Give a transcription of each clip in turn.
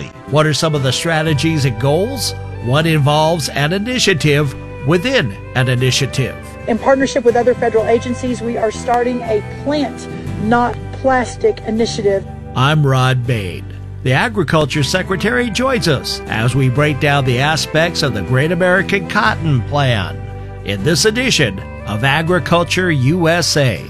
globally. What are some of the strategies and goals? One involves an initiative within an initiative. In partnership with other federal agencies, we are starting a plant, not plastic initiative. I'm Rod Bain. The Agriculture Secretary joins us as we break down the aspects of the Great American Cotton Plan in this edition of Agriculture USA.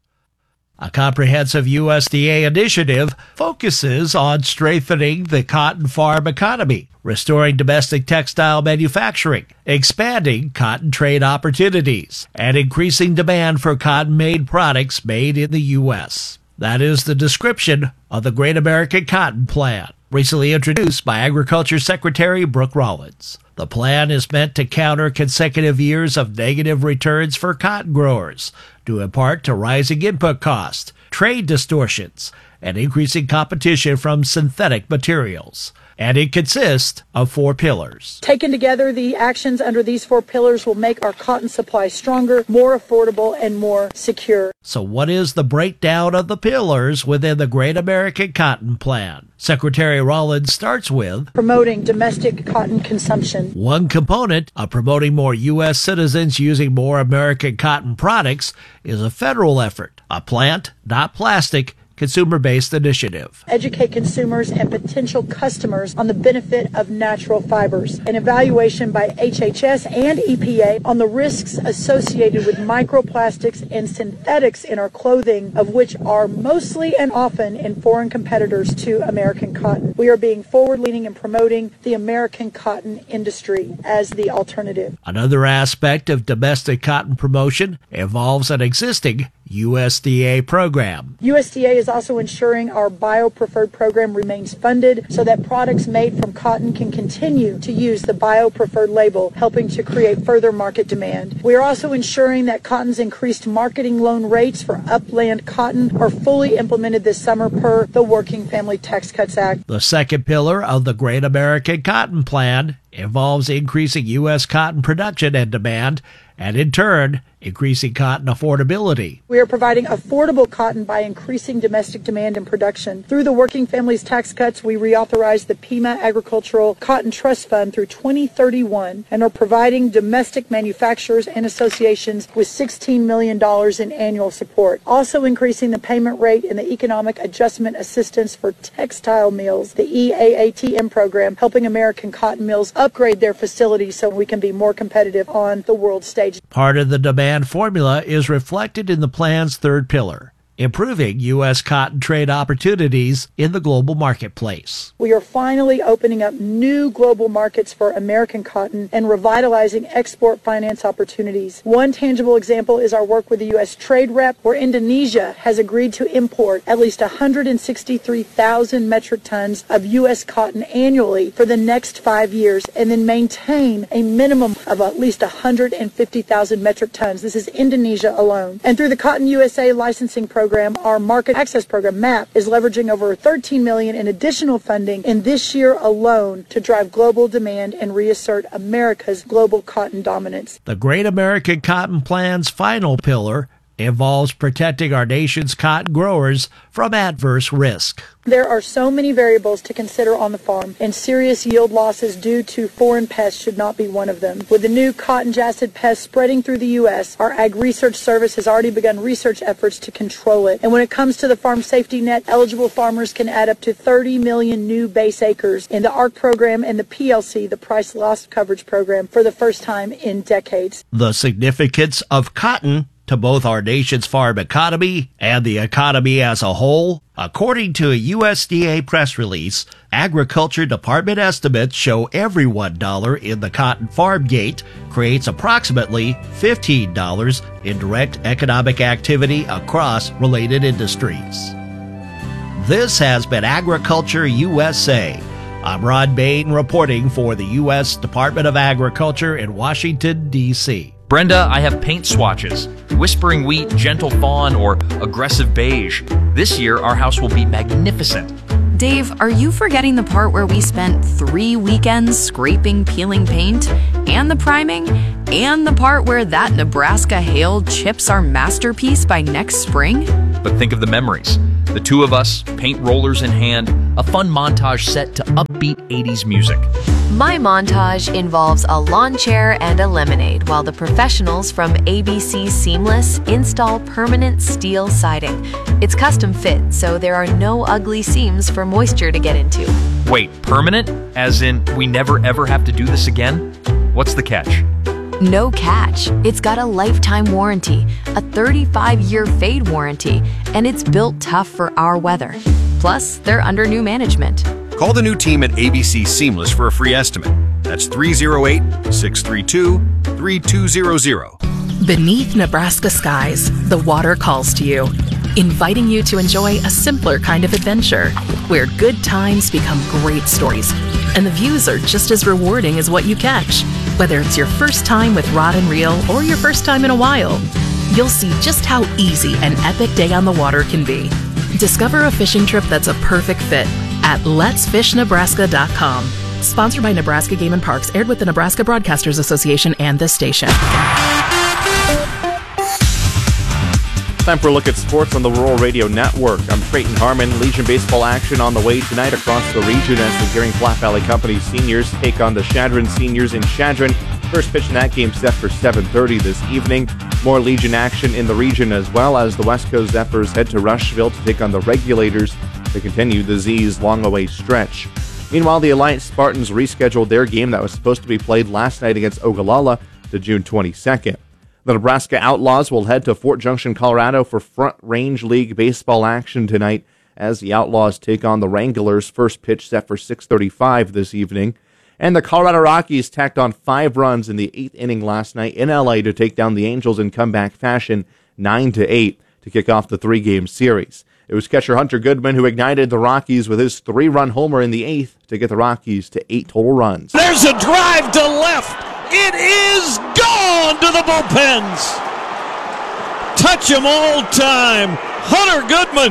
A comprehensive USDA initiative focuses on strengthening the cotton farm economy, restoring domestic textile manufacturing, expanding cotton trade opportunities, and increasing demand for cotton-made products made in the U.S. That is the description of the Great American Cotton Plan, recently introduced by Agriculture Secretary Brooke Rollins. The plan is meant to counter consecutive years of negative returns for cotton growers, due in part to rising input costs, trade distortions, and increasing competition from synthetic materials. And it consists of 4 pillars. Taken together, the actions under these 4 pillars will make our cotton supply stronger, more affordable, and more secure. So what is the breakdown of the pillars within the Great American Cotton Plan? Secretary Rollins starts with promoting domestic cotton consumption. One component of promoting more U.S. citizens using more American cotton products is a federal effort, a plant, not plastic, consumer-based initiative. Educate consumers and potential customers on the benefit of natural fibers. An evaluation by HHS and EPA on the risks associated with microplastics and synthetics in our clothing, of which are mostly and often in foreign competitors to American cotton. We are being forward-leaning in promoting the American cotton industry as the alternative. Another aspect of domestic cotton promotion involves an existing USDA program. USDA is also ensuring our bio-preferred program remains funded so that products made from cotton can continue to use the bio-preferred label, helping to create further market demand. We are also ensuring that cotton's increased marketing loan rates for upland cotton are fully implemented this summer per the Working Family Tax Cuts Act. The second pillar of the Great American Cotton Plan involves increasing U.S. cotton production and demand, and in turn, increasing cotton affordability. We are providing affordable cotton by increasing domestic demand and production. Through the Working Families Tax Cuts, we reauthorized the Pima Agricultural Cotton Trust Fund through 2031 and are providing domestic manufacturers and associations with $16 million in annual support. Also increasing the payment rate in the Economic Adjustment Assistance for Textile Mills, the EAATM program, helping American cotton mills upgrade their facilities so we can be more competitive on the world stage. Part of the demand formula is reflected in the plan's third pillar, improving U.S. cotton trade opportunities in the global marketplace. We are finally opening up new global markets for American cotton and revitalizing export finance opportunities. One tangible example is our work with the U.S. Trade Rep, where Indonesia has agreed to import at least 163,000 metric tons of U.S. cotton annually for the next 5 years and then maintain a minimum of at least 150,000 metric tons. This is Indonesia alone. And through the Cotton USA licensing program, our market access program, MAP, is leveraging over $13 million in additional funding in this year alone to drive global demand and reassert America's global cotton dominance. The Great American Cotton Plan's final pillar involves protecting our nation's cotton growers from adverse risk. There are so many variables to consider on the farm, and serious yield losses due to foreign pests should not be one of them. With the new cotton jassid pest spreading through the U.S., our Ag Research Service has already begun research efforts to control it. And when it comes to the Farm Safety Net, eligible farmers can add up to 30 million new base acres in the ARC program and the PLC, the Price Loss Coverage Program, for the first time in decades. The significance of cotton to both our nation's farm economy and the economy as a whole. According to a USDA press release, Agriculture Department estimates show every $1 in the cotton farm gate creates approximately $15 in direct economic activity across related industries. This has been Agriculture USA. I'm Rod Bain reporting for the U.S. Department of Agriculture in Washington, D.C. Brenda, I have paint swatches. Whispering Wheat, Gentle Fawn, or Aggressive Beige. This year, our house will be magnificent. Dave, are you forgetting the part where we spent 3 weekends scraping, peeling paint, and the priming, and the part where that Nebraska hail chips our masterpiece by next spring? but think of the memories. The two of us, paint rollers in hand, a fun montage set to upbeat 80s music. My montage involves a lawn chair and a lemonade while the professionals from ABC Seamless install permanent steel siding. It's custom fit, so there are no ugly seams for moisture to get into. Wait, permanent? As in, we never ever have to do this again? What's the catch? No catch. It's got a lifetime warranty, a 35-year fade warranty, and it's built tough for our weather. Plus, they're under new management. Call the new team at ABC Seamless for a free estimate. That's 308-632-3200. Beneath Nebraska skies, the water calls to you, inviting you to enjoy a simpler kind of adventure, where good times become great stories, and the views are just as rewarding as what you catch. Whether it's your first time with rod and reel or your first time in a while, you'll see just how easy an epic day on the water can be. Discover a fishing trip that's a perfect fit at letsfishnebraska.com. Sponsored by Nebraska Game and Parks, aired with the Nebraska Broadcasters Association and this station. Time for a look at sports on the Rural Radio Network. I'm Creighton Harmon. Legion baseball action on the way tonight across the region as the Gearing Flat Valley Company seniors take on the Chadron seniors in Chadron. First pitch in that game set for 7:30 this evening. More Legion action in the region as well as the West Coast Zephyrs head to Rushville to take on the Regulators to continue the Z's long-away stretch. Meanwhile, the Alliance Spartans rescheduled their game that was supposed to be played last night against Ogallala to June 22nd. The Nebraska Outlaws will head to Fort Junction, Colorado for Front Range League baseball action tonight as the Outlaws take on the Wranglers. First pitch set for 6:35 this evening. And the Colorado Rockies tacked on 5 runs in the 8th inning last night in L.A. to take down the Angels in comeback fashion 9-8 to kick off the 3-game series. It was catcher Hunter Goodman who ignited the Rockies with his 3-run homer in the 8th to get the Rockies to 8 total runs. There's a drive to left. It is gone to the bullpens. Touch 'em all time. Hunter Goodman.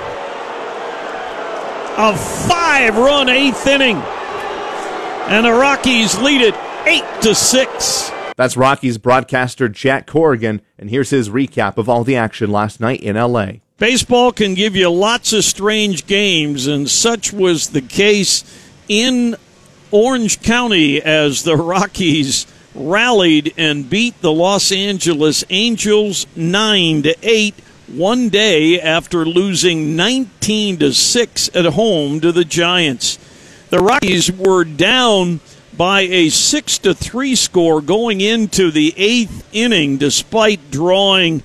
A 5-run 8th inning. And the Rockies lead it 8-6. That's Rockies broadcaster Jack Corrigan, and here's his recap of all the action last night in L.A. Baseball can give you lots of strange games, and such was the case in Orange County as the Rockies rallied and beat the Los Angeles Angels 9-8 one day after losing 19-6 at home to the Giants. The Rockies were down by a 6-3 score going into the 8th inning despite drawing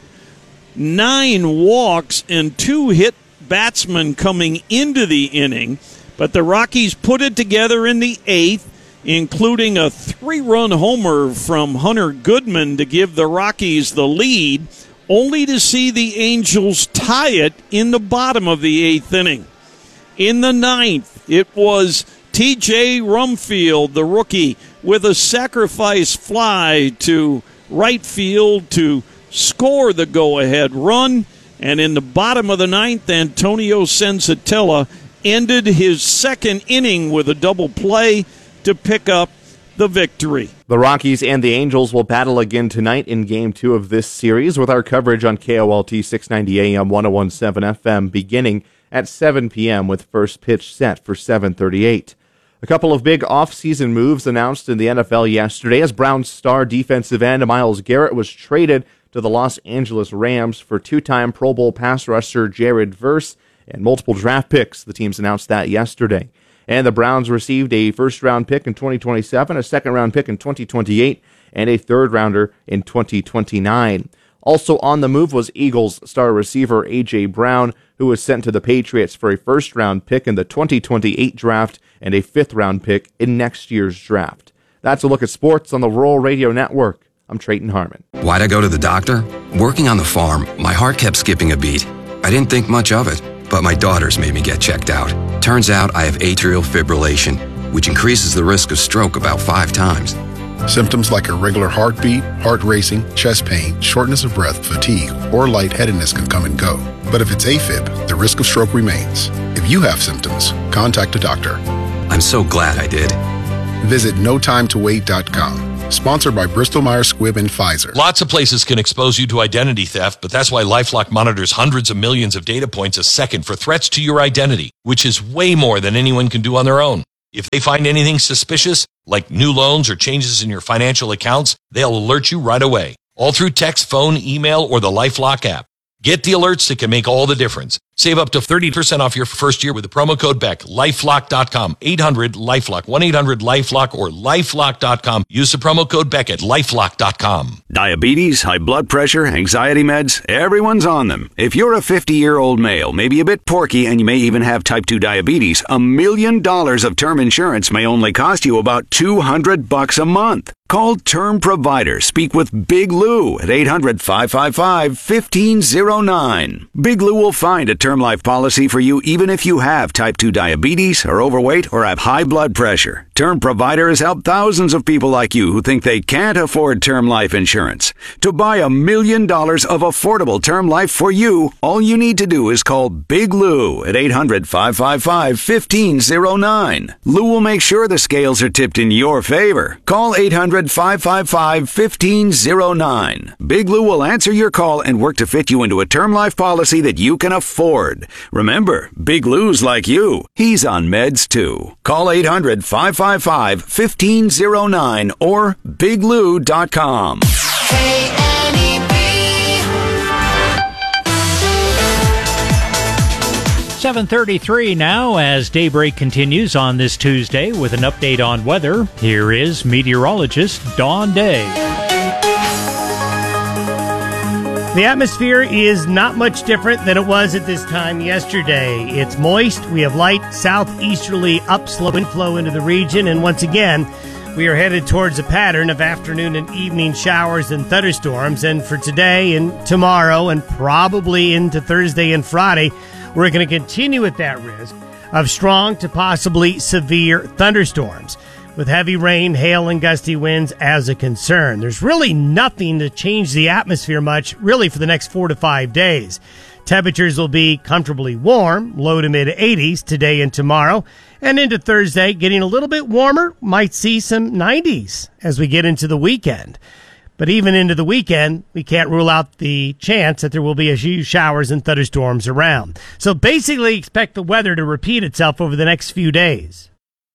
9 walks and 2 hit batsmen coming into the inning. But the Rockies put it together in the 8th, including a 3-run homer from Hunter Goodman to give the Rockies the lead, only to see the Angels tie it in the bottom of the 8th inning. In the 9th, it was T.J. Rumfield, the rookie, with a sacrifice fly to right field to score the go-ahead run. And in the bottom of the 9th, Antonio Senzatella ended his 2nd inning with a double play to pick up the victory. The Rockies and the Angels will battle again tonight in Game 2 of this series with our coverage on KOLT 690 AM 101.7 FM beginning at 7 p.m. with first pitch set for 7:38. A couple of big off-season moves announced in the NFL yesterday as Browns star defensive end Myles Garrett was traded to the Los Angeles Rams for 2-time Pro Bowl pass rusher Jared Verse and multiple draft picks. The teams announced that yesterday. And the Browns received a first-round pick in 2027, a second-round pick in 2028, and a third-rounder in 2029. Also on the move was Eagles star receiver A.J. Brown, who was sent to the Patriots for a first-round pick in the 2028 draft and a fifth-round pick in next year's draft. That's a look at sports on the Rural Radio Network. I'm Trayton Harmon. Why'd I go to the doctor? Working on the farm, my heart kept skipping a beat. I didn't think much of it, but my daughters made me get checked out. Turns out I have atrial fibrillation, which increases the risk of stroke about 5 times. Symptoms like irregular heartbeat, heart racing, chest pain, shortness of breath, fatigue, or lightheadedness can come and go. But if it's AFib, the risk of stroke remains. If you have symptoms, contact a doctor. I'm so glad I did. Visit notimetowait.com. Sponsored by Bristol Myers Squibb and Pfizer. Lots of places can expose you to identity theft, but that's why LifeLock monitors hundreds of millions of data points a second for threats to your identity, which is way more than anyone can do on their own. If they find anything suspicious, like new loans or changes in your financial accounts, they'll alert you right away, all through text, phone, email, or the LifeLock app. Get the alerts that can make all the difference. Save up to 30% off your first year with the promo code BECK. LifeLock.com. 800-LIFELOCK. 1-800-LIFELOCK or LifeLock.com. Use the promo code BECK at LifeLock.com. Diabetes, high blood pressure, anxiety meds, everyone's on them. If you're a 50-year-old male, maybe a bit porky, and you may even have type 2 diabetes, $1 million of term insurance may only cost you about $200 a month. Call Term Provider. Speak with Big Lou at 800-555-1509. Big Lou will find a term life policy for you even if you have type 2 diabetes, are overweight, or have high blood pressure. Term Provider has helped thousands of people like you who think they can't afford term life insurance. To buy $1 million of affordable term life for you, all you need to do is call Big Lou at 800-555-1509. Lou will make sure the scales are tipped in your favor. Call 800-555-1509. Big Lou will answer your call and work to fit you into a term life policy that you can afford. Remember, Big Lou's like you. He's on meds too. Call 800-555-1509 or biglou.com. 7:33 now as Daybreak continues on this Tuesday with an update on weather. Here is meteorologist Dawn Day. The atmosphere is not much different than it was at this time yesterday. It's moist. We have light southeasterly upslope flow into the region. And once again, we are headed towards a pattern of afternoon and evening showers and thunderstorms. And for today and tomorrow and probably into Thursday and Friday, we're going to continue at that risk of strong to possibly severe thunderstorms, with heavy rain, hail, and gusty winds as a concern. There's really nothing to change the atmosphere much, really, for the next 4 to 5 days. Temperatures will be comfortably warm, low to mid-80s today and tomorrow, and into Thursday, getting a little bit warmer. Might see some 90s as we get into the weekend. But even into the weekend, we can't rule out the chance that there will be a few showers and thunderstorms around. So basically expect the weather to repeat itself over the next few days.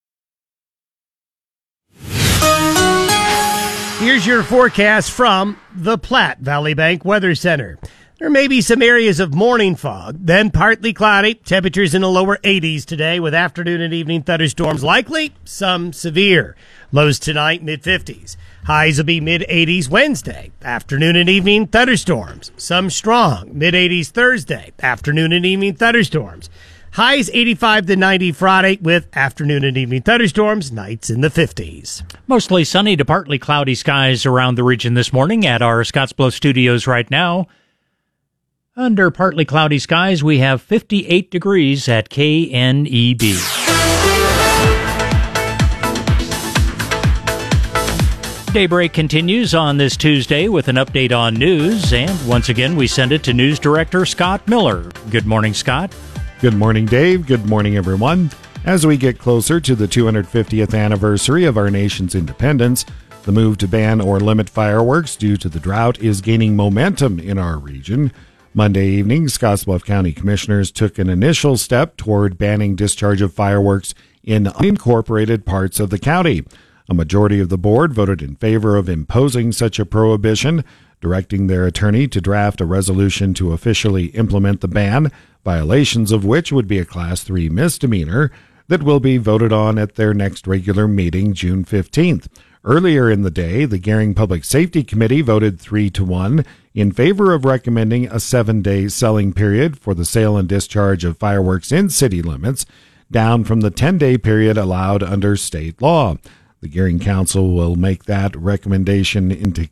Here's your forecast from the Platte Valley Bank Weather Center. There may be some areas of morning fog, then partly cloudy, temperatures in the lower 80s today with afternoon and evening thunderstorms likely, some severe. Lows tonight, mid-50s. Highs will be mid-80s Wednesday. Afternoon and evening thunderstorms. Some strong. Mid-80s Thursday. Afternoon and evening thunderstorms. Highs 85 to 90 Friday with afternoon and evening thunderstorms. Nights in the 50s. Mostly sunny to partly cloudy skies around the region this morning at our Scottsbluff studios right now. Under partly cloudy skies, we have 58 degrees at KNEB. Daybreak continues on this Tuesday with an update on news, and once again we send it to News Director Scott Miller. Good morning, Scott. Good morning, Dave. Good morning, everyone. As we get closer to the 250th anniversary of our nation's independence, the move to ban or limit fireworks due to the drought is gaining momentum in our region. Monday evening, Scottsbluff County Commissioners took an initial step toward banning discharge of fireworks in unincorporated parts of the county. A majority of the board voted in favor of imposing such a prohibition, directing their attorney to draft a resolution to officially implement the ban, violations of which would be a Class 3 misdemeanor that will be voted on at their next regular meeting, June 15th. Earlier in the day, the Gering Public Safety Committee voted 3-1 in favor of recommending a 7-day selling period for the sale and discharge of fireworks in city limits, down from the 10-day period allowed under state law. The Gering Council will take that recommendation into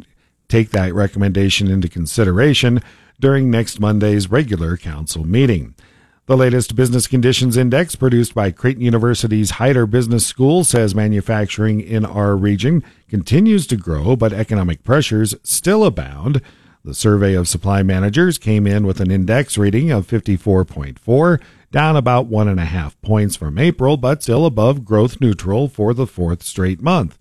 consideration during next Monday's regular council meeting. The latest business conditions index produced by Creighton University's Heider Business School says manufacturing in our region continues to grow, but economic pressures still abound. The survey of supply managers came in with an index reading of 54.4, down about 1.5 points from April, but still above growth neutral for the fourth straight month.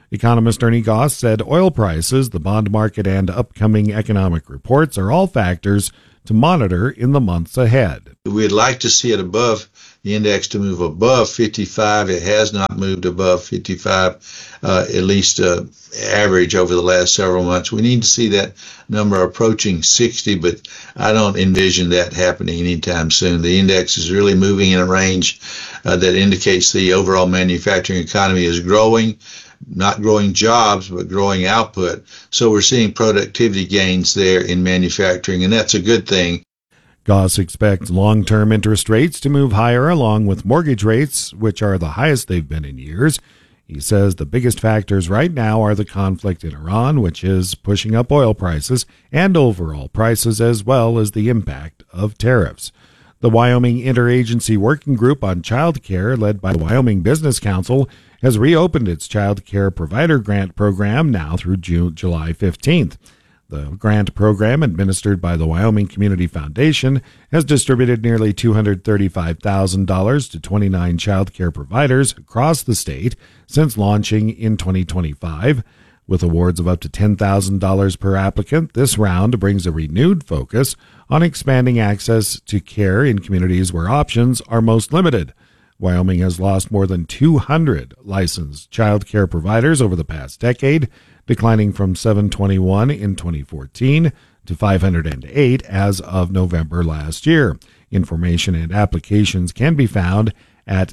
Economist Ernie Goss said oil prices, the bond market, and upcoming economic reports are all factors to monitor in the months ahead. We'd like to see it above the index to move above 55. It has not moved above 55, at least average over the last several months. We need to see that number approaching 60, but I don't envision that happening anytime soon. The index is really moving in a range that indicates the overall manufacturing economy is growing, not growing jobs, but growing output. So we're seeing productivity gains there in manufacturing, and that's a good thing. Goss expects long-term interest rates to move higher along with mortgage rates, which are the highest they've been in years. He says the biggest factors right now are the conflict in Iran, which is pushing up oil prices and overall prices, as well as the impact of tariffs. The Wyoming Interagency Working Group on Child Care, led by the Wyoming Business Council, has reopened its Child Care Provider Grant Program now through July 15th. The grant program, administered by the Wyoming Community Foundation, has distributed nearly $235,000 to 29 child care providers across the state since launching in 2025. With awards of up to $10,000 per applicant, this round brings a renewed focus on expanding access to care in communities where options are most limited. Wyoming has lost more than 200 licensed child care providers over the past decade, declining from 721 in 2014 to 508 as of November last year. Information and applications can be found at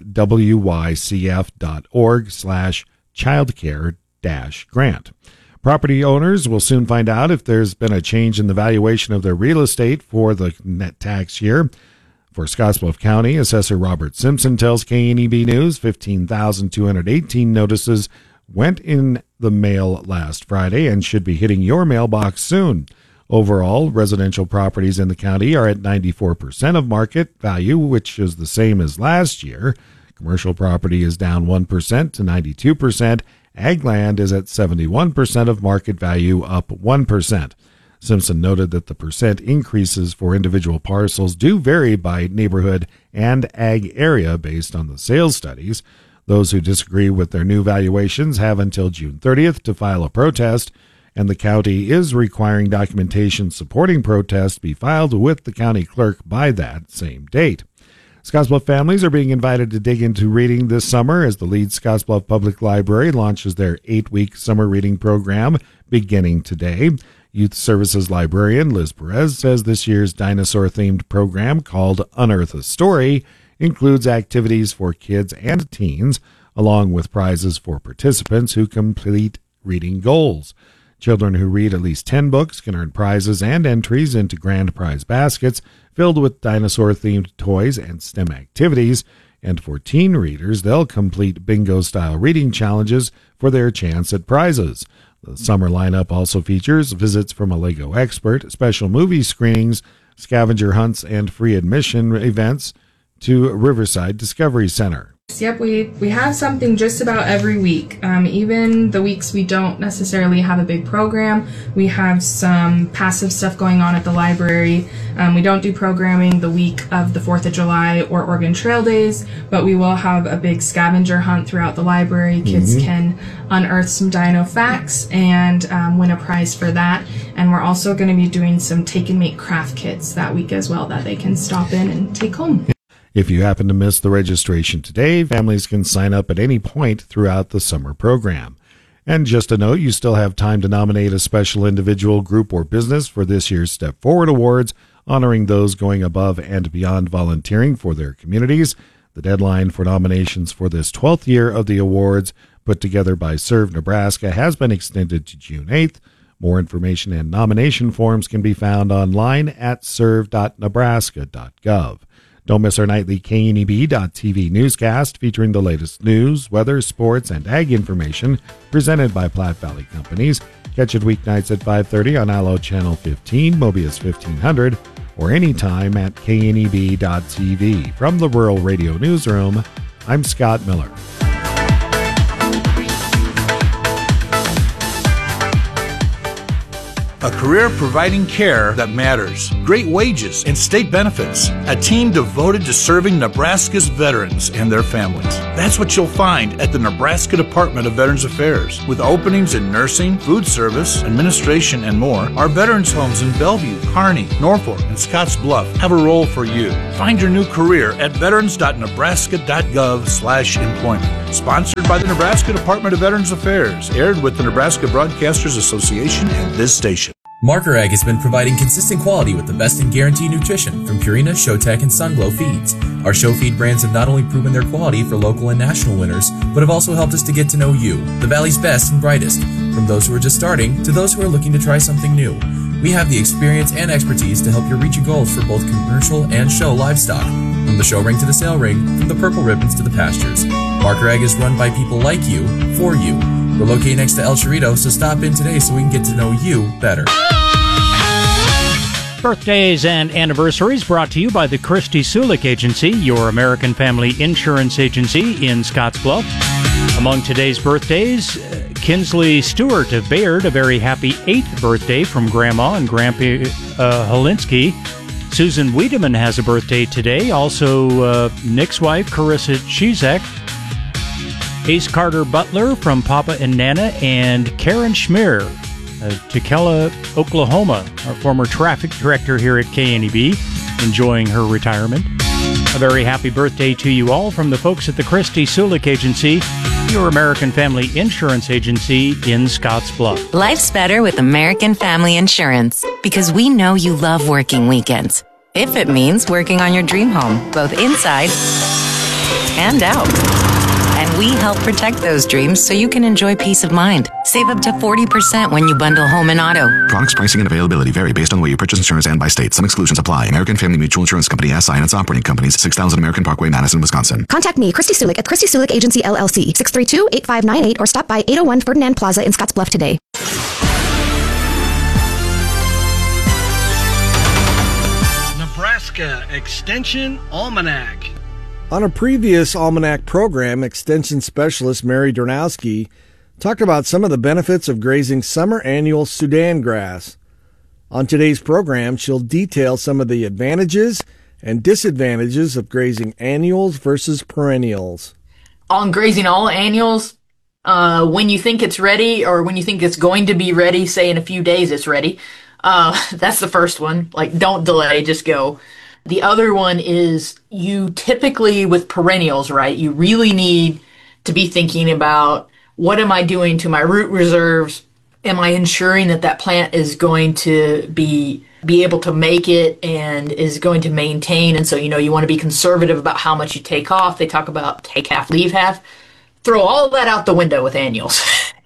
wycf.org/childcare-grant. Property owners will soon find out if there's been a change in the valuation of their real estate for the net tax year. For Scottsbluff County, Assessor Robert Simpson tells KNEB News 15,218 notices went in the mail last Friday and should be hitting your mailbox soon. Overall, residential properties in the county are at 94% of market value, which is the same as last year. Commercial property is down 1% to 92%. Ag land is at 71% of market value, up 1%. Simpson noted that the percent increases for individual parcels do vary by neighborhood and ag area based on the sales studies. Those who disagree with their new valuations have until June 30th to file a protest, and the county is requiring documentation supporting protest be filed with the county clerk by that same date. Scottsbluff families are being invited to dig into reading this summer as the Leeds Scottsbluff Public Library launches their 8-week summer reading program beginning today. Youth Services Librarian Liz Perez says this year's dinosaur-themed program called Unearth a Story includes activities for kids and teens, along with prizes for participants who complete reading goals. Children who read at least 10 books can earn prizes and entries into grand prize baskets filled with dinosaur-themed toys and STEM activities, and for teen readers, they'll complete bingo-style reading challenges for their chance at prizes. The summer lineup also features visits from a Lego expert, special movie screenings, scavenger hunts, and free admission events to Riverside Discovery Center. Yep, we have something just about every week. Even the weeks we don't necessarily have a big program, we have some passive stuff going on at the library. We don't do programming the week of the 4th of July or Oregon Trail Days, but we will have a big scavenger hunt throughout the library. Kids can unearth some dino facts and win a prize for that. And we're also going to be doing some take and make craft kits that week as well that they can stop in and take home. If you happen to miss the registration today, families can sign up at any point throughout the summer program. And just a note, you still have time to nominate a special individual, group, or business for this year's Step Forward Awards, honoring those going above and beyond volunteering for their communities. The deadline for nominations for this 12th year of the awards, put together by Serve Nebraska, has been extended to June 8th. More information and nomination forms can be found online at serve.nebraska.gov. Don't miss our nightly KNEB.TV newscast featuring the latest news, weather, sports, and ag information presented by Platte Valley Companies. Catch it weeknights at 5:30 on Allo Channel 15, Mobius 1500, or anytime at KNEB.TV. From the Rural Radio Newsroom, I'm Scott Miller. A career providing care that matters, great wages, and state benefits. A team devoted to serving Nebraska's veterans and their families. That's what you'll find at the Nebraska Department of Veterans Affairs. With openings in nursing, food service, administration, and more, our veterans homes in Bellevue, Kearney, Norfolk, and Scotts Bluff have a role for you. Find your new career at veterans.nebraska.gov/employment. Sponsored by the Nebraska Department of Veterans Affairs. Aired with the Nebraska Broadcasters Association and this station. Marker Egg has been providing consistent quality with the best in guaranteed nutrition from Purina, Showtech, and Sunglow feeds. Our show feed brands have not only proven their quality for local and national winners, but have also helped us to get to know you, the Valley's best and brightest, from those who are just starting to those who are looking to try something new. We have the experience and expertise to help you reach your goals for both commercial and show livestock. From the show ring to the sale ring, from the purple ribbons to the pastures. Marker Egg is run by people like you, for you. We're located next to El Chorrito, so stop in today so we can get to know you better. Birthdays and anniversaries brought to you by the Christy Sulik Agency, your American family insurance agency in Scottsbluff. Among today's birthdays, Kinsley Stewart of Bayard, a very happy 8th birthday from Grandma and Grandpa Holinsky. Susan Wiedemann has a birthday today. Also, Nick's wife, Carissa Chizek. Ace Carter Butler from Papa and Nana, and Karen Schmier of Tukwila, Oklahoma, our former traffic director here at KNEB, enjoying her retirement. A very happy birthday to you all from the folks at the Christy Sulik Agency, your American family insurance agency in Scottsbluff. Life's better with American Family Insurance because we know you love working weekends. If it means working on your dream home, both inside and out. And we help protect those dreams so you can enjoy peace of mind. Save up to 40% when you bundle home and auto. Products, pricing, and availability vary based on the way you purchase insurance and by state. Some exclusions apply. American Family Mutual Insurance Company, SI, and its operating companies, 6000 American Parkway, Madison, Wisconsin. Contact me, Christy Sulik, at Christy Sulik Agency, LLC, 632-8598, or stop by 801 Ferdinand Plaza in Scottsbluff today. Nebraska Extension Almanac. On a previous Almanac program, Extension Specialist Mary Dronowski talked about some of the benefits of grazing summer annual Sudan grass. On today's program, she'll detail some of the advantages and disadvantages of grazing annuals versus perennials. On grazing all annuals, when you think it's ready or when you think it's going to be ready, say in a few days it's ready, that's the first one. Like, don't delay, just go. The other one is you typically with perennials, right, you really need to be thinking about what am I doing to my root reserves? Am I ensuring that that plant is going to be able to make it and is going to maintain? And so, you want to be conservative about how much you take off. They talk about take half, leave half. Throw all of that out the window with annuals.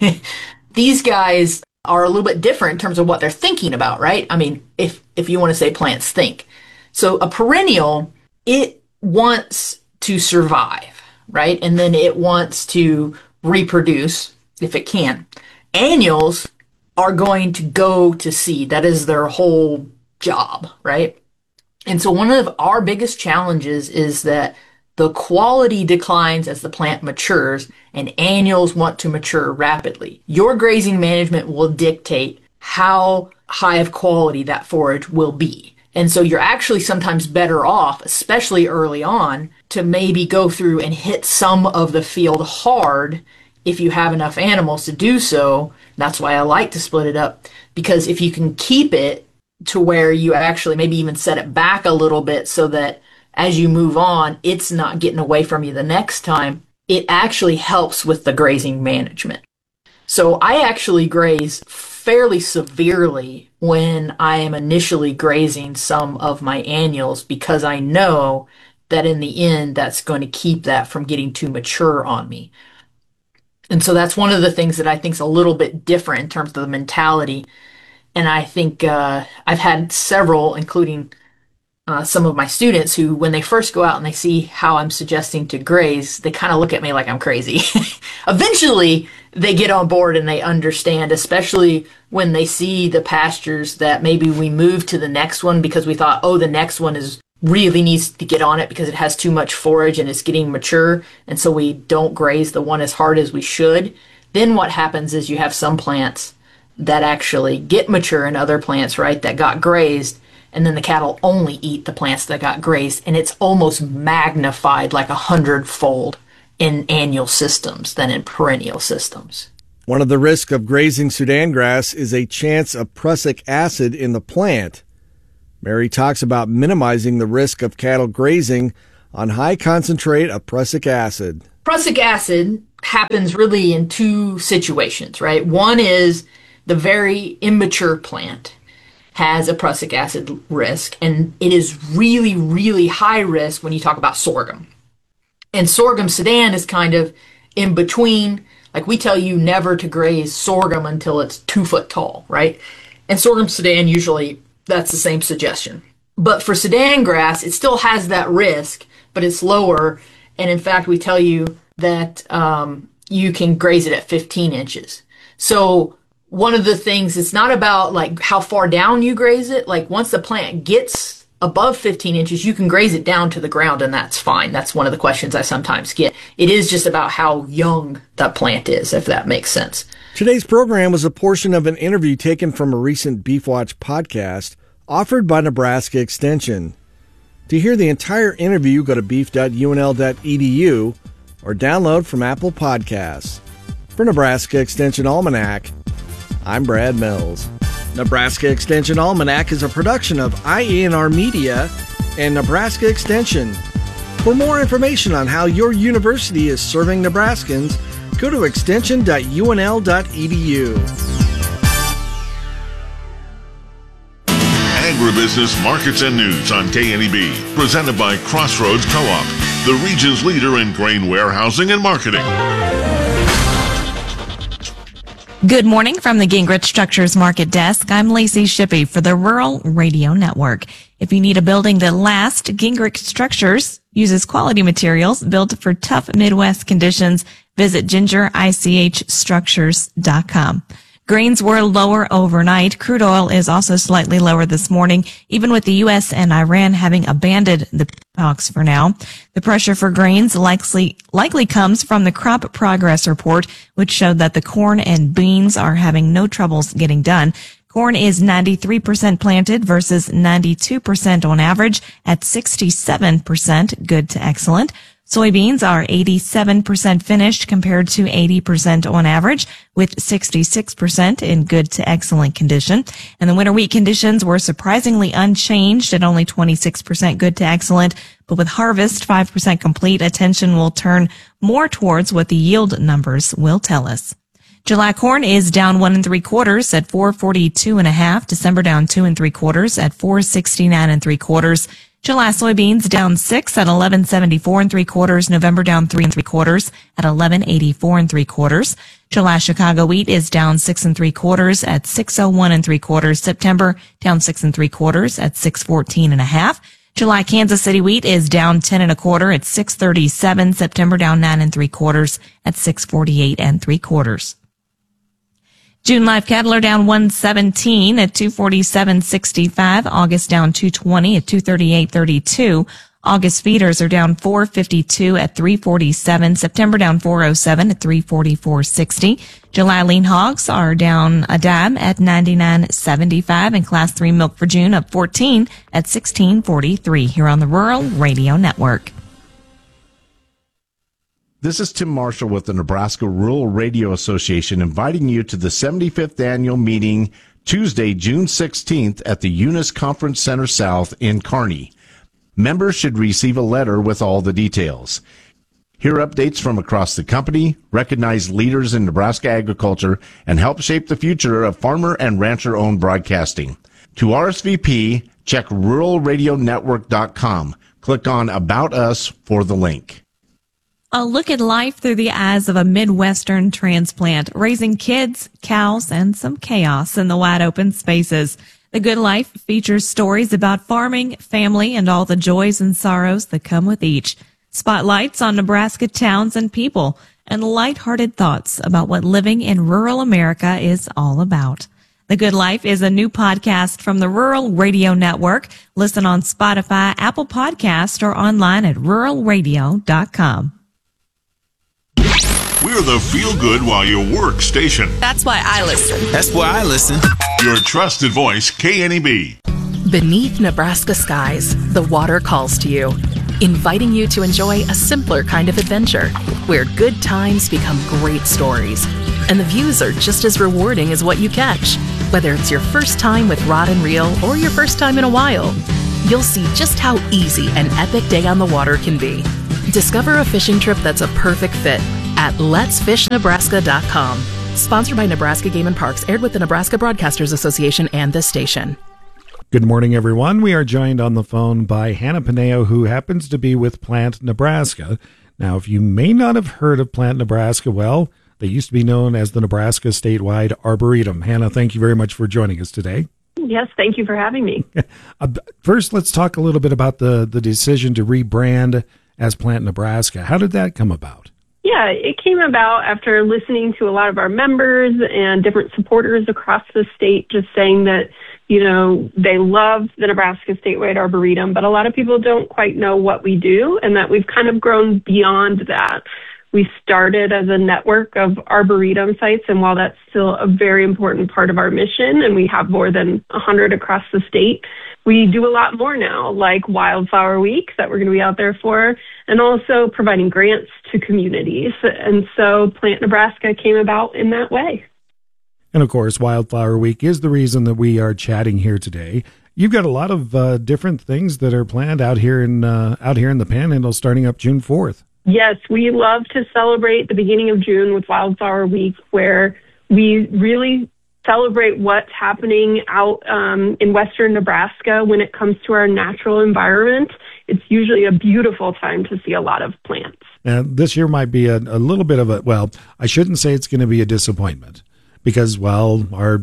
These guys are a little bit different in terms of what they're thinking about, right? I mean, if you want to say plants think. So a perennial, it wants to survive, right? And then it wants to reproduce if it can. Annuals are going to go to seed. That is their whole job, right? And so one of our biggest challenges is that the quality declines as the plant matures, and annuals want to mature rapidly. Your grazing management will dictate how high of quality that forage will be. And so you're actually sometimes better off, especially early on, to maybe go through and hit some of the field hard if you have enough animals to do so. That's why I like to split it up, because if you can keep it to where you actually maybe even set it back a little bit so that as you move on, it's not getting away from you the next time, it actually helps with the grazing management. So I actually graze fairly severely when I am initially grazing some of my annuals because I know that in the end that's going to keep that from getting too mature on me. And so that's one of the things that I think is a little bit different in terms of the mentality. And I think I've had several, including some of my students who, when they first go out and they see how I'm suggesting to graze, they kind of look at me like I'm crazy. Eventually, they get on board and they understand, especially when they see the pastures that maybe we moved to the next one because we thought, oh, the next one really needs to get on it because it has too much forage and it's getting mature, and so we don't graze the one as hard as we should. Then what happens is you have some plants that actually get mature and other plants, right, that got grazed, and then the cattle only eat the plants that got grazed, and it's almost magnified like 100-fold in annual systems than in perennial systems. One of the risks of grazing Sudan grass is a chance of prussic acid in the plant. Mary talks about minimizing the risk of cattle grazing on high concentrate of prussic acid. Prussic acid happens really in two situations, right? One is the very immature plant has a prussic acid risk, and it is really, really high risk when you talk about sorghum. And sorghum Sudan is kind of in between. Like, we tell you never to graze sorghum until it's 2 foot tall, right? And sorghum Sudan, usually that's the same suggestion. But for Sudan grass, it still has that risk, but it's lower. And in fact, we tell you that you can graze it at 15 inches. So one of the things, it's not about like how far down you graze it. Like, once the plant gets above 15 inches, you can graze it down to the ground, and that's fine. That's one of the questions I sometimes get. It is just about how young that plant is, if that makes sense. Today's program was a portion of an interview taken from a recent Beef Watch podcast offered by Nebraska Extension. To hear the entire interview, go to beef.unl.edu or download from Apple Podcasts. For Nebraska Extension Almanac, I'm Brad Mills. Nebraska Extension Almanac is a production of IANR Media and Nebraska Extension. For more information on how your university is serving Nebraskans, go to extension.unl.edu. Agribusiness Markets and News on KNEB, presented by Crossroads Co-op, the region's leader in grain warehousing and marketing. Good morning from the Gingrich Structures Market Desk. I'm Lacey Shippey for the Rural Radio Network. If you need a building that lasts, Gingrich Structures uses quality materials built for tough Midwest conditions. Visit gingerichstructures.com. Grains were lower overnight. Crude oil is also slightly lower this morning, even with the U.S. and Iran having abandoned the talks for now. The pressure for grains likely comes from the crop progress report, which showed that the corn and beans are having no troubles getting done. Corn is 93% planted versus 92% on average at 67% good to excellent. Soybeans are 87% finished compared to 80% on average, with 66% in good to excellent condition. And the winter wheat conditions were surprisingly unchanged at only 26% good to excellent. But with harvest 5% complete, attention will turn more towards what the yield numbers will tell us. July corn is down 1 3/4 at 442.5. December down 2 3/4 at 469 3/4. July soybeans down 6 at 1174 3/4. November down 3 3/4 at 1184 3/4. July Chicago wheat is down 6 3/4 at 601 3/4. September down 6 3/4 at 614.5. July Kansas City wheat is down 10 1/4 at 637. September down 9 3/4 at 648 3/4. June live cattle are down 117 at 247.65. August down 220 at 238.32. August feeders are down 452 at 347. September down 407 at 344.60. July lean hogs are down a dime at 99.75, and Class 3 milk for June up 14 at 16.43 here on the Rural Radio Network. This is Tim Marshall with the Nebraska Rural Radio Association, inviting you to the 75th annual meeting Tuesday, June 16th at the Eunice Conference Center South in Kearney. Members should receive a letter with all the details. Hear updates from across the company, recognize leaders in Nebraska agriculture, and help shape the future of farmer and rancher-owned broadcasting. To RSVP, check ruralradionetwork.com. Click on About Us for the link. A look at life through the eyes of a Midwestern transplant, raising kids, cows, and some chaos in the wide open spaces. The Good Life features stories about farming, family, and all the joys and sorrows that come with each. Spotlights on Nebraska towns and people, and lighthearted thoughts about what living in rural America is all about. The Good Life is a new podcast from the Rural Radio Network. Listen on Spotify, Apple Podcast, or online at ruralradio.com. We're the feel-good while you work station. That's why I listen. That's why I listen. Your trusted voice, KNEB. Beneath Nebraska skies, the water calls to you, inviting you to enjoy a simpler kind of adventure where good times become great stories. And the views are just as rewarding as what you catch. Whether it's your first time with rod and reel or your first time in a while, you'll see just how easy an epic day on the water can be. Discover a fishing trip that's a perfect fit at letsfishnebraska.com. Sponsored by Nebraska Game and Parks, aired with the Nebraska Broadcasters Association and this station. Good morning, everyone. We are joined on the phone by Hannah Pineo, who happens to be with Plant Nebraska. Now, if you may not have heard of Plant Nebraska, well, they used to be known as the Nebraska Statewide Arboretum. Hannah, thank you very much for joining us today. Yes, thank you for having me. First, let's talk a little bit about the decision to rebrand as Plant Nebraska. How did that come about? Yeah, it came about after listening to a lot of our members and different supporters across the state just saying that, you know, they love the Nebraska Statewide Arboretum, but a lot of people don't quite know what we do and that we've kind of grown beyond that. We started as a network of arboretum sites, and while that's still a very important part of our mission, and we have more than 100 across the state, we do a lot more now, like Wildflower Week that we're going to be out there for, and also providing grants to communities. And so Plant Nebraska came about in that way. And of course, Wildflower Week is the reason that we are chatting here today. You've got a lot of different things that are planned out here in the Panhandle starting up June 4th. Yes, we love to celebrate the beginning of June with Wildflower Week, where we really celebrate what's happening out in western Nebraska when it comes to our natural environment. It's usually a beautiful time to see a lot of plants. Now, this year might be a little bit of I shouldn't say it's going to be a disappointment because, our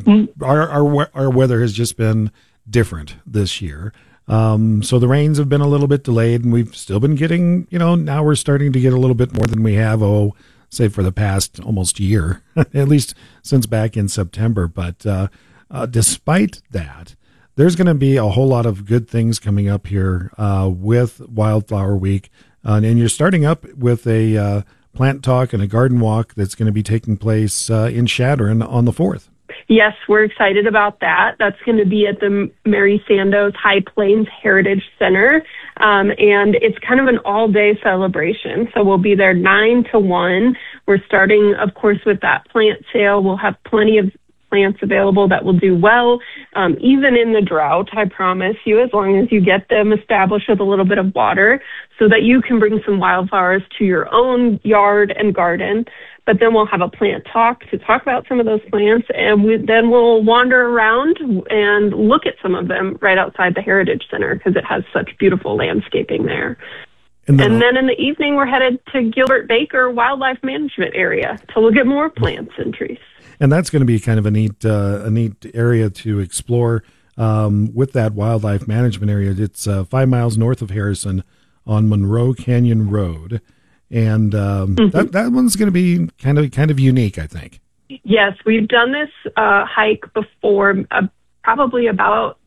weather has just been different this year. So the rains have been a little bit delayed, and we've still been getting, now we're starting to get a little bit more than we have, say for the past almost year, at least since back in September. But despite that, there's going to be a whole lot of good things coming up here with Wildflower Week. And you're starting up with a plant talk and a garden walk that's going to be taking place in Chadron on the 4th. Yes, we're excited about that. That's going to be at the Mary Sandoz High Plains Heritage Center. And it's kind of an all-day celebration. So we'll be there 9 to 1. We're starting, of course, with that plant sale. We'll have plenty of plants available that will do well, even in the drought, I promise you, as long as you get them established with a little bit of water so that you can bring some wildflowers to your own yard and garden. But then we'll have a plant talk to talk about some of those plants, and then we'll wander around and look at some of them right outside the Heritage Center because it has such beautiful landscaping there. And then in the evening, we're headed to Gilbert Baker Wildlife Management Area to look at more plants and trees. And that's going to be kind of a neat area to explore with that wildlife management area. It's 5 miles north of Harrison on Monroe Canyon Road. And that one's going to be kind of unique, I think. Yes, we've done this hike before, probably about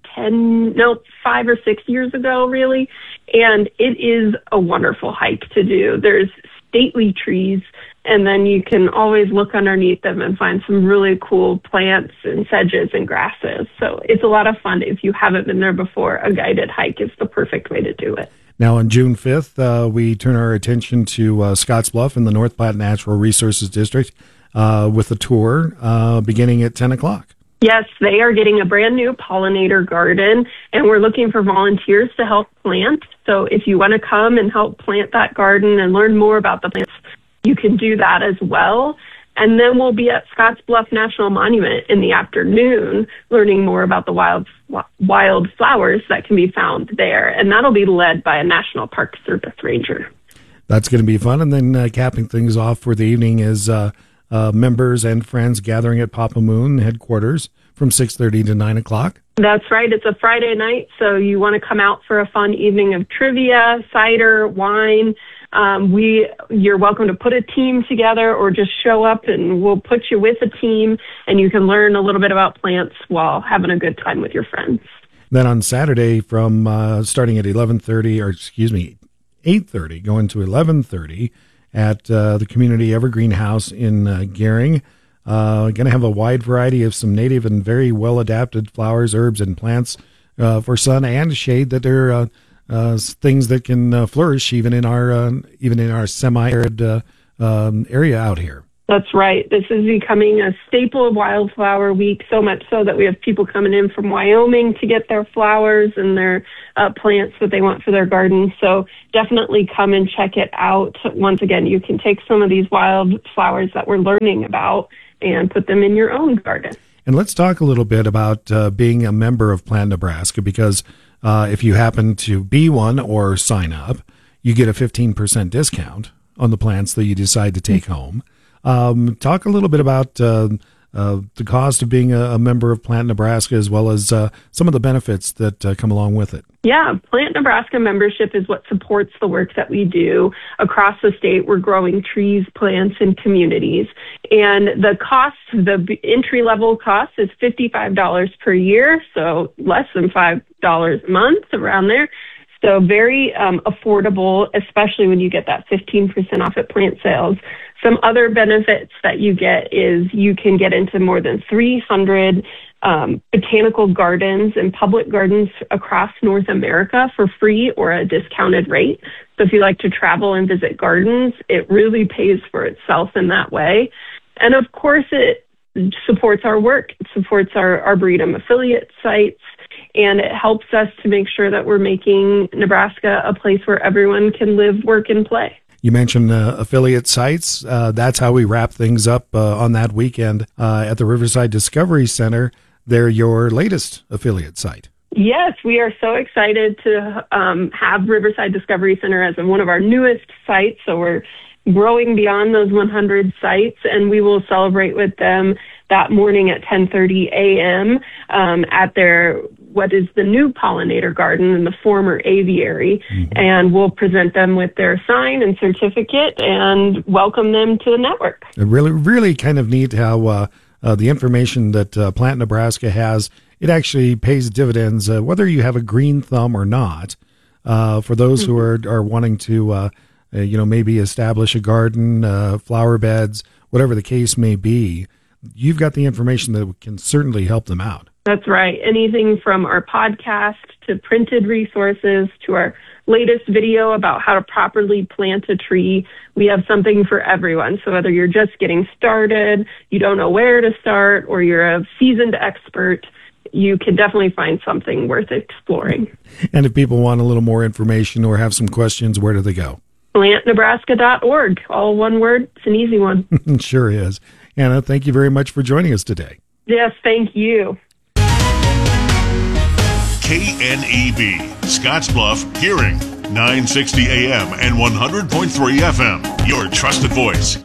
5 or 6 years ago, really. And it is a wonderful hike to do. There's stately trees, and then you can always look underneath them and find some really cool plants and sedges and grasses. So it's a lot of fun. If you haven't been there before, a guided hike is the perfect way to do it. Now, on June 5th, we turn our attention to Scottsbluff in the North Platte Natural Resources District with a tour beginning at 10 o'clock. Yes, they are getting a brand new pollinator garden, and we're looking for volunteers to help plant. So if you want to come and help plant that garden and learn more about the plants, you can do that as well. And then we'll be at Scottsbluff National Monument in the afternoon, learning more about the wild flowers that can be found there. And that'll be led by a National Park Service ranger. That's going to be fun. And then capping things off for the evening is members and friends gathering at Papa Moon headquarters from 6:30 to 9 o'clock. That's right. It's a Friday night, so you want to come out for a fun evening of trivia, cider, wine. You're welcome to put a team together or just show up and we'll put you with a team and you can learn a little bit about plants while having a good time with your friends. Then on Saturday from starting at 8:30 going to 11:30 at the Community Evergreen House in Gering. Going to have a wide variety of some native and very well-adapted flowers, herbs, and plants for sun and shade that are things that can flourish even in our semi-arid area out here. That's right. This is becoming a staple of Wildflower Week, so much so that we have people coming in from Wyoming to get their flowers and their plants that they want for their garden. So definitely come and check it out. Once again, you can take some of these wildflowers that we're learning about and put them in your own garden. And let's talk a little bit about being a member of Plant Nebraska, because if you happen to be one or sign up, you get a 15% discount on the plants that you decide to take home. Talk a little bit about the cost of being a member of Plant Nebraska, as well as some of the benefits that come along with it. Yeah, Plant Nebraska membership is what supports the work that we do across the state. We're growing trees, plants, and communities. And the entry-level cost is $55 per year, so less than $5 a month, around there. So very affordable, especially when you get that 15% off at plant sales. Some other benefits that you get is you can get into more than 300 botanical gardens and public gardens across North America for free or a discounted rate. So if you like to travel and visit gardens, it really pays for itself in that way. And of course, it supports our work. It supports our Arboretum affiliate sites. And it helps us to make sure that we're making Nebraska a place where everyone can live, work, and play. You mentioned affiliate sites. That's how we wrap things up on that weekend at the Riverside Discovery Center. They're your latest affiliate site. Yes, we are so excited to have Riverside Discovery Center as one of our newest sites. So we're growing beyond those 100 sites, and we will celebrate with them that morning at 10:30 a.m. At their what is the new pollinator garden in the former aviary, and we'll present them with their sign and certificate and welcome them to the network. Really, really kind of neat how the information that Plant Nebraska has, it actually pays dividends, whether you have a green thumb or not. For those who are wanting to, maybe establish a garden, flower beds, whatever the case may be, you've got the information that can certainly help them out. That's right. Anything from our podcast to printed resources to our latest video about how to properly plant a tree. We have something for everyone. So whether you're just getting started, you don't know where to start, or you're a seasoned expert, you can definitely find something worth exploring. And if people want a little more information or have some questions, where do they go? PlantNebraska.org. All one word. It's an easy one. Sure is. Anna, thank you very much for joining us today. Yes, thank you. KNEB, Scottsbluff, Hearing, 960 AM and 100.3 FM. Your trusted voice.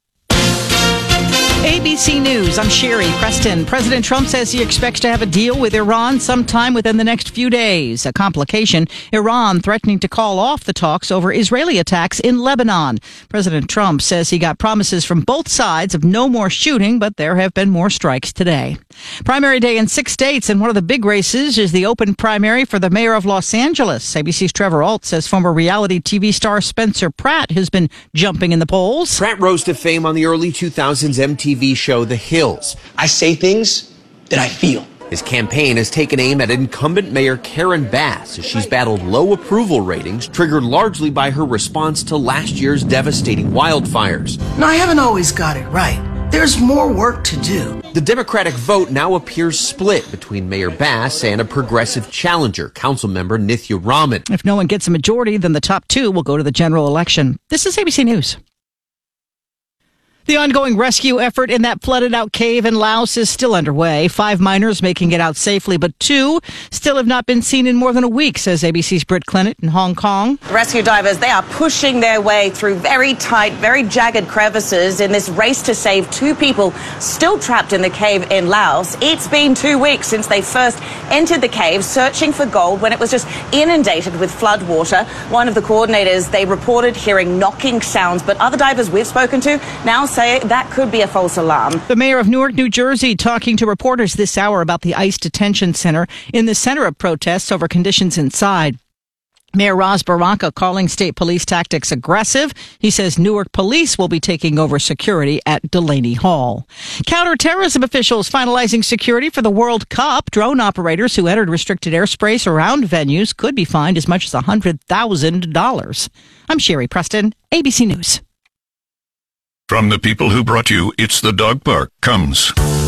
ABC News, I'm Sherry Preston. President Trump says he expects to have a deal with Iran sometime within the next few days. A complication, Iran threatening to call off the talks over Israeli attacks in Lebanon. President Trump says he got promises from both sides of no more shooting, but there have been more strikes today. Primary day in 6 states, and one of the big races is the open primary for the mayor of Los Angeles. ABC's Trevor Ault says former reality TV star Spencer Pratt has been jumping in the polls. Pratt rose to fame on the early 2000s MTV show The Hills. I say things that I feel. His campaign has taken aim at incumbent Mayor Karen Bass as she's battled low approval ratings triggered largely by her response to last year's devastating wildfires. No, I haven't always got it right. There's more work to do. The Democratic vote now appears split between Mayor Bass and a progressive challenger, Councilmember Nithya Raman. If no one gets a majority, then the top two will go to the general election. This is ABC News. The ongoing rescue effort in that flooded-out cave in Laos is still underway. 5 miners making it out safely, but 2 still have not been seen in more than a week, says ABC's Britt Clennett in Hong Kong. Rescue divers, they are pushing their way through very tight, very jagged crevices in this race to save 2 people still trapped in the cave in Laos. It's been 2 weeks since they first entered the cave searching for gold when it was just inundated with flood water. One of the coordinators, they reported hearing knocking sounds, but other divers we've spoken to now say that could be a false alarm. The mayor of Newark, New Jersey, talking to reporters this hour about the ICE detention center in the center of protests over conditions inside. Mayor Ras Baraka calling state police tactics aggressive. He says Newark police will be taking over security at Delaney Hall. Counterterrorism officials finalizing security for the World Cup. Drone operators who entered restricted airspace around venues could be fined as much as $100,000. I'm Sherry Preston, ABC News. From the people who brought you It's the Dog Park comes